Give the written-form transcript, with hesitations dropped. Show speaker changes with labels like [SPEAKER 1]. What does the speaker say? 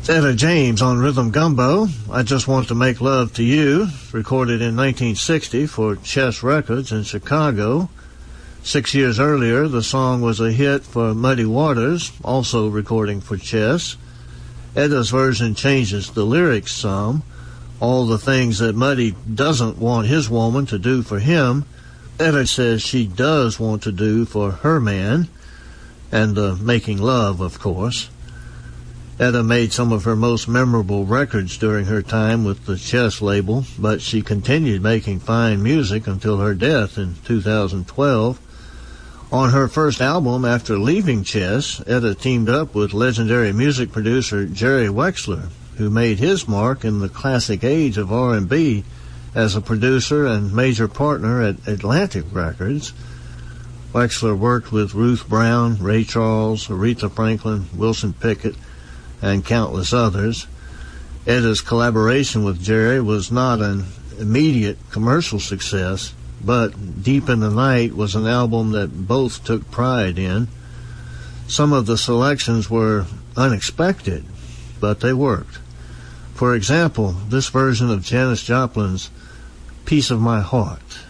[SPEAKER 1] Etta James on Rhythm Gumbo, I Just Want to Make Love to You, recorded in 1960 for Chess Records in Chicago. 6 years earlier, the song was a hit for Muddy Waters, also recording for Chess. Etta's version changes the lyrics some. All the things that Muddy doesn't want his woman to do for him, Etta says she does want to do for her man, and making love, of course. Etta made some of her most memorable records during her time with the Chess label, but she continued making fine music until her death in 2012. On her first album after leaving Chess, Etta teamed up with legendary music producer Jerry Wexler, who made his mark in the classic age of R&B as a producer and major partner at Atlantic Records. Wexler worked with Ruth Brown, Ray Charles, Aretha Franklin, Wilson Pickett, and countless others. Etta's collaboration with Jerry was not an immediate commercial success, but Deep in the Night was an album that both took pride in. Some of the selections were unexpected, but they worked. For example, this version of Janis Joplin's Piece of My Heart.